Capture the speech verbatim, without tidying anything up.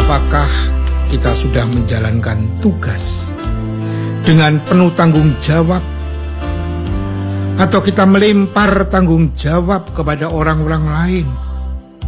Apakah kita sudah menjalankan tugas dengan penuh tanggung jawab, atau kita melempar tanggung jawab kepada orang-orang lain?